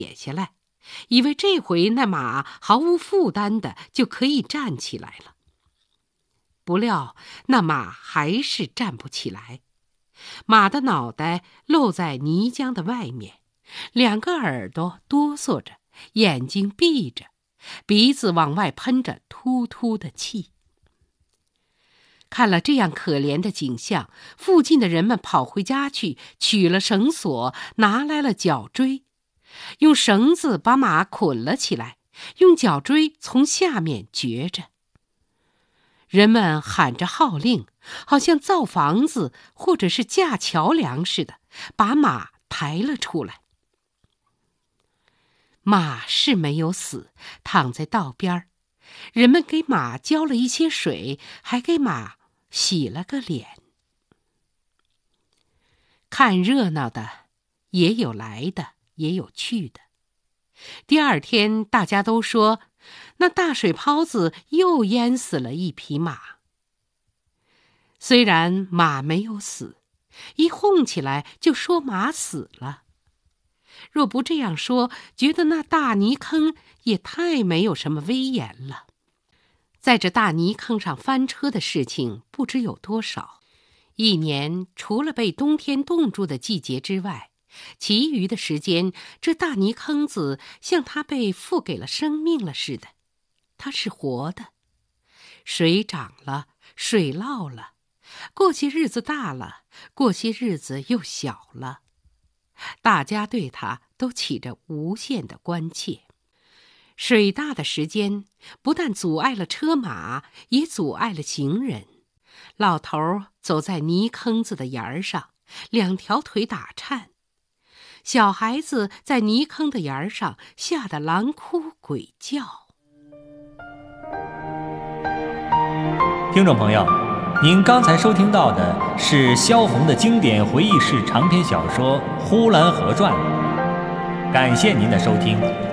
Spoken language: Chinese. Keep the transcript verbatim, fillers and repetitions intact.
解下来，以为这回那马毫无负担的就可以站起来了。不料那马还是站不起来，马的脑袋露在泥浆的外面，两个耳朵哆嗦着，眼睛闭着，鼻子往外喷着突突的气。看了这样可怜的景象，附近的人们跑回家去，取了绳索，拿来了脚锥，用绳子把马捆了起来，用脚锥从下面撅着。人们喊着号令，好像造房子或者是架桥梁似的，把马抬了出来。马是没有死，躺在道边，人们给马浇了一些水，还给马洗了个脸。看热闹的也有来的，也有去的。第二天大家都说，那大水泡子又淹死了一匹马。虽然马没有死，一哄起来就说马死了。若不这样说，觉得那大泥坑也太没有什么威严了。在这大泥坑上翻车的事情不知有多少，一年除了被冬天冻住的季节之外，其余的时间，这大泥坑子像它被赋给了生命了似的，它是活的。水涨了，水涝了，过些日子大了，过些日子又小了，大家对它都起着无限的关切。水大的时间不但阻碍了车马，也阻碍了行人。老头走在泥坑子的沿儿上，两条腿打颤；小孩子在泥坑的沿儿上吓得狼哭鬼叫。 听众朋友，您刚才收听到的是萧红的经典回忆式长篇小说《呼兰河传》，感谢您的收听。